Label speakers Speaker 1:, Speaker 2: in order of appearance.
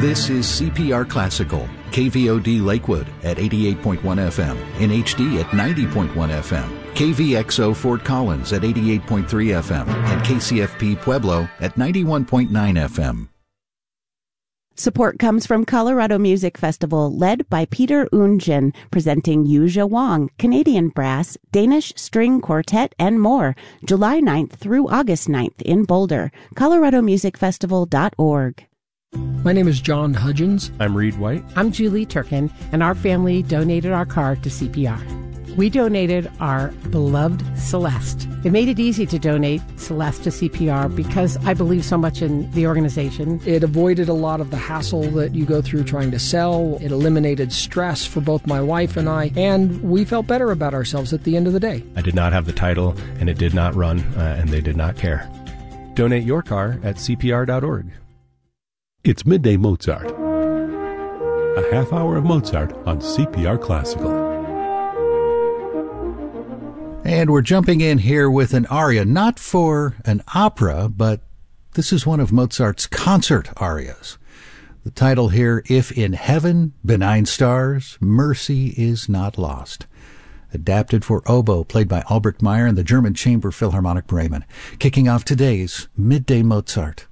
Speaker 1: This is CPR Classical, KVOD Lakewood at 88.1 FM, in HD at 90.1 FM, KVXO Fort Collins at 88.3 FM, and KCFP Pueblo at 91.9 FM.
Speaker 2: Support comes from Colorado Music Festival, led by Peter Oonjin, presenting Yuja Wong, Canadian Brass, Danish String Quartet, and more, July 9th through August 9th in Boulder. coloradomusicfestival.org.
Speaker 3: My name is John Hudgens.
Speaker 4: I'm Reed White.
Speaker 5: I'm Julie Turkin, and our family donated our car to CPR. We donated our beloved Celeste. It made it easy to donate Celeste to CPR because I believe so much in the organization.
Speaker 3: It avoided a lot of the hassle that you go through trying to sell. It eliminated stress for both my wife and I, and we felt better about ourselves at the end of the day.
Speaker 4: I did not have the title, and it did not run, and they did not care. Donate your car at CPR.org.
Speaker 6: It's Midday Mozart. A half hour of Mozart on CPR Classical.
Speaker 1: And we're jumping in here with an aria, not for an opera, but this is one of Mozart's concert arias. The title here, If in Heaven, Benign Stars, Mercy is Not Lost. Adapted for oboe, played by Albrecht Meyer and the German Chamber Philharmonic Bremen. Kicking off today's Midday Mozart.